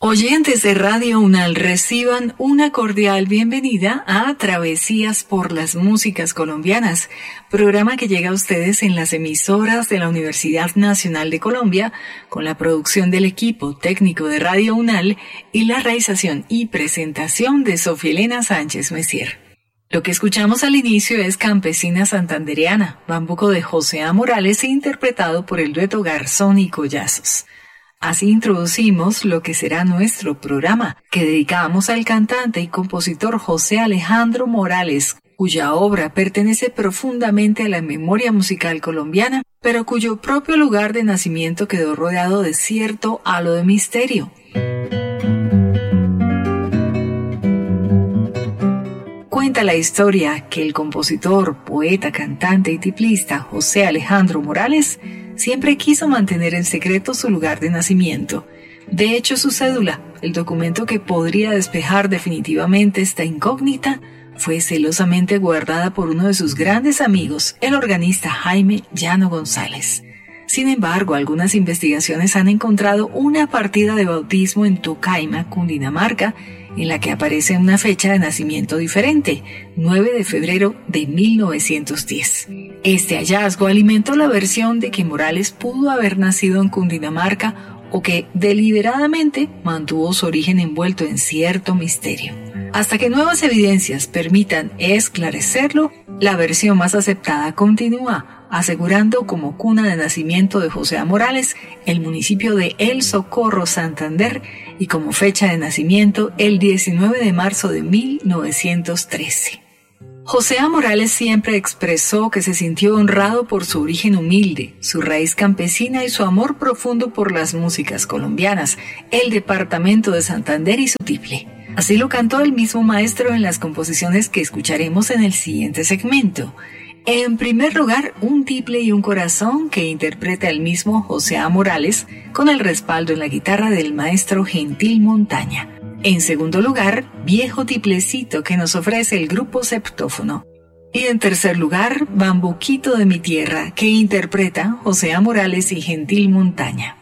Oyentes de Radio UNAL, reciban una cordial bienvenida a Travesías por las Músicas Colombianas, programa que llega a ustedes en las emisoras de la Universidad Nacional de Colombia, con la producción del equipo técnico de Radio UNAL y la realización y presentación de Sofía Elena Sánchez Messier. Lo que escuchamos al inicio es Campesina Santandereana, bambuco de José A. Morales, interpretado por el dueto Garzón y Collazos. Así introducimos lo que será nuestro programa, que dedicamos al cantante y compositor José Alejandro Morales, cuya obra pertenece profundamente a la memoria musical colombiana, pero cuyo propio lugar de nacimiento quedó rodeado de cierto halo de misterio. Cuenta la historia que el compositor, poeta, cantante y tiplista José Alejandro Morales siempre quiso mantener en secreto su lugar de nacimiento. De hecho, su cédula, el documento que podría despejar definitivamente esta incógnita, fue celosamente guardada por uno de sus grandes amigos, el organista Jaime Llano González. Sin embargo, algunas investigaciones han encontrado una partida de bautismo en Tocaima, Cundinamarca, en la que aparece una fecha de nacimiento diferente, 9 de febrero de 1910. Este hallazgo alimentó la versión de que Morales pudo haber nacido en Cundinamarca o que deliberadamente mantuvo su origen envuelto en cierto misterio. Hasta que nuevas evidencias permitan esclarecerlo, la versión más aceptada continúa, asegurando como cuna de nacimiento de José A. Morales el municipio de El Socorro, Santander, y como fecha de nacimiento el 19 de marzo de 1913. José A. Morales siempre expresó que se sintió honrado por su origen humilde, su raíz campesina y su amor profundo por las músicas colombianas, el departamento de Santander y su tiple. Así lo cantó el mismo maestro en las composiciones que escucharemos en el siguiente segmento. En primer lugar, un tiple y un corazón que interpreta el mismo José A. Morales con el respaldo en la guitarra del maestro Gentil Montaña. En segundo lugar, Viejo Tiplecito que nos ofrece el grupo Septófono. Y en tercer lugar, Bambuquito de mi tierra que interpreta José A. Morales y Gentil Montaña.